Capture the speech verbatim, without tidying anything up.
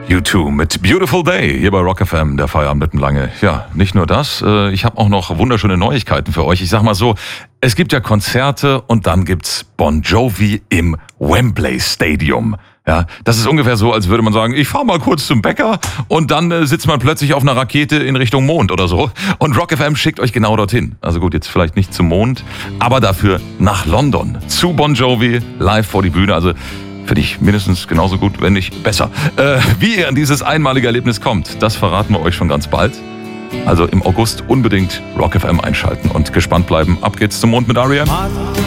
U zwei mit Beautiful Day hier bei Rock F M, der Feierabend mitten lange. Ja, nicht nur das, ich habe auch noch wunderschöne Neuigkeiten für euch. Ich sag mal so, es gibt ja Konzerte und dann gibt's Bon Jovi im Wembley Stadium. Ja, das ist ungefähr so, als würde man sagen, ich fahre mal kurz zum Bäcker und dann äh, sitzt man plötzlich auf einer Rakete in Richtung Mond oder so. Und Rock F M schickt euch genau dorthin. Also gut, jetzt vielleicht nicht zum Mond, aber dafür nach London. Zu Bon Jovi, live vor die Bühne. Also finde ich mindestens genauso gut, wenn nicht besser. Äh, wie ihr an dieses einmalige Erlebnis kommt, das verraten wir euch schon ganz bald. Also im August unbedingt Rock F M einschalten und gespannt bleiben. Ab geht's zum Mond mit R E M.